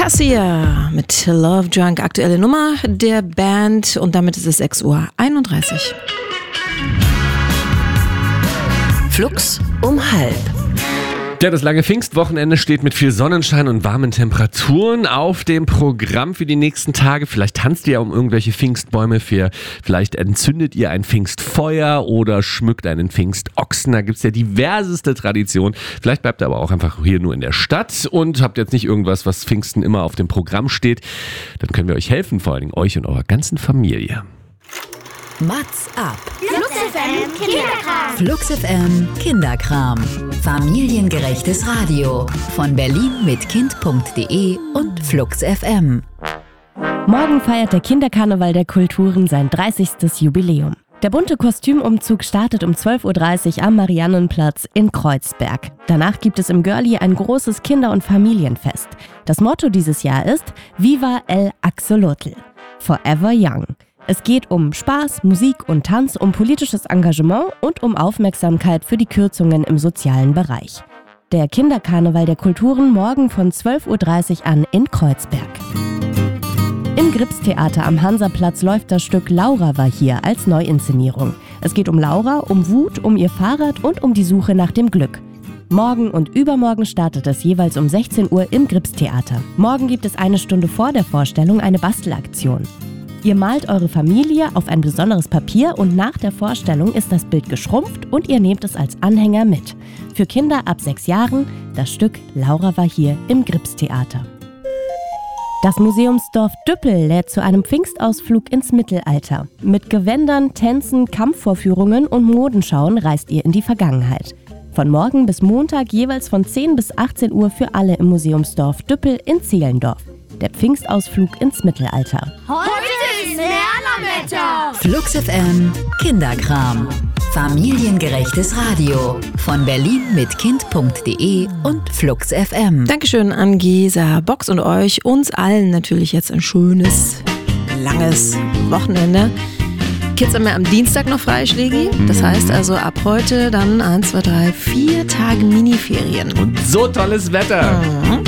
Cassia mit Love Drunk, aktuelle Nummer der Band, und damit ist es 6:31 Uhr. Flux um 12:30. Ja, das lange Pfingstwochenende steht mit viel Sonnenschein und warmen Temperaturen auf dem Programm für die nächsten Tage. Vielleicht tanzt ihr um irgendwelche Pfingstbäume, vielleicht entzündet ihr ein Pfingstfeuer oder schmückt einen Pfingstochsen. Da gibt's ja diverseste Traditionen. Vielleicht bleibt ihr aber auch einfach hier nur in der Stadt und habt jetzt nicht irgendwas, was Pfingsten immer auf dem Programm steht. Dann können wir euch helfen, vor allen Dingen euch und eurer ganzen Familie. Mats ab. Flux FM Kinderkram. Flux FM Kinderkram. Familiengerechtes Radio. Von Berlin mit Kind.de und Flux FM. Morgen feiert der Kinderkarneval der Kulturen sein 30. Jubiläum. Der bunte Kostümumzug startet um 12:30 Uhr am Mariannenplatz in Kreuzberg. Danach gibt es im Görli ein großes Kinder- und Familienfest. Das Motto dieses Jahr ist Viva el Axolotl, Forever Young. Es geht um Spaß, Musik und Tanz, um politisches Engagement und um Aufmerksamkeit für die Kürzungen im sozialen Bereich. Der Kinderkarneval der Kulturen morgen von 12:30 Uhr an in Kreuzberg. Im Gripstheater am Hansaplatz läuft das Stück Laura war hier als Neuinszenierung. Es geht um Laura, um Wut, um ihr Fahrrad und um die Suche nach dem Glück. Morgen und übermorgen startet es jeweils um 16 Uhr im Gripstheater. Morgen gibt es eine Stunde vor der Vorstellung eine Bastelaktion. Ihr malt eure Familie auf ein besonderes Papier und nach der Vorstellung ist das Bild geschrumpft und ihr nehmt es als Anhänger mit. Für Kinder ab 6 Jahren das Stück Laura war hier im Gripstheater. Das Museumsdorf Düppel lädt zu einem Pfingstausflug ins Mittelalter. Mit Gewändern, Tänzen, Kampfvorführungen und Modenschauen reist ihr in die Vergangenheit. Von morgen bis Montag jeweils von 10 bis 18 Uhr für alle im Museumsdorf Düppel in Zehlendorf. Der Pfingstausflug ins Mittelalter. Heute ist Lernerwetter. Flux FM Kinderkram. Familiengerechtes Radio. Von Berlin mit Kind.de und Flux FM. Dankeschön an Gesa Box und uns allen natürlich jetzt ein schönes, langes Wochenende. Kids haben ja am Dienstag noch frei, Schlägi. Das heißt also ab heute dann 1, 2, 3, 4 Tage Miniferien. Und so tolles Wetter.